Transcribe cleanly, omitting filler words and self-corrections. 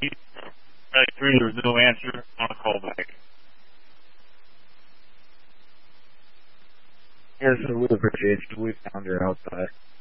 Right through, there was no answer on a callback. Yes, we appreciate you. We found her outside.